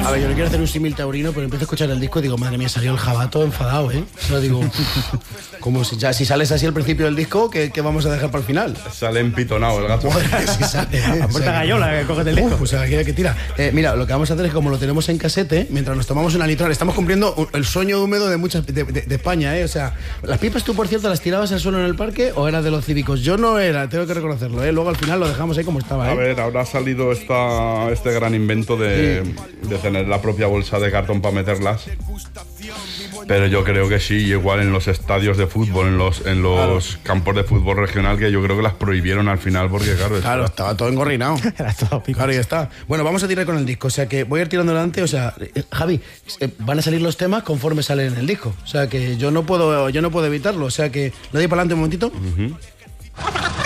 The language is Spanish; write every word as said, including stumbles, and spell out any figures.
A ver, yo no quiero hacer un símil taurino, pero empiezo a escuchar el disco y digo, madre mía, salió el jabato enfadado, ¿eh? O sea, digo, como si, ya, si sales así al principio del disco, ¿qué, qué vamos a dejar para el final? Sale empitonado el gato. Joder, si sale, ¿eh? A puerta gallola, que cógete el disco. Uf, pues aquí hay que tira. Eh, mira, lo que vamos a hacer es que como lo tenemos en casete, mientras nos tomamos una litral, estamos cumpliendo un- el sueño húmedo de muchas de, de- de España, ¿eh? O sea, las pipas tú, por cierto, las tirabas al suelo en el parque o eras de los cívicos. Yo no era, tengo que reconocerlo, ¿eh? Luego al final lo dejamos ahí como estaba, ¿eh? A ver, ahora ha salido esta, este gran invento de, de tener la propia bolsa de cartón para meterlas. Pero yo creo que sí, igual en los estadios de fútbol, en los, en los campos de fútbol regional, que yo creo que las prohibieron al final porque, claro, Claro, estaba todo engorrinado. Era todo pico. Claro, ya está. Bueno, vamos a tirar con el disco. O sea que voy a ir tirando adelante. O sea, eh, Javi, eh, van a salir los temas conforme salen en el disco. O sea que yo no puedo, yo no puedo evitarlo. O sea que le doy para adelante un momentito.